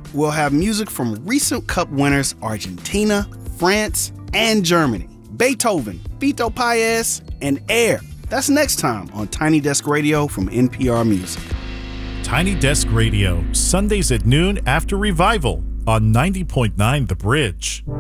we'll have music from recent Cup winners Argentina, France, and Germany. Beethoven, Fito Paez, and Air. That's next time on Tiny Desk Radio from NPR Music. Tiny Desk Radio, Sundays at noon after Revival on 90.9 The Bridge.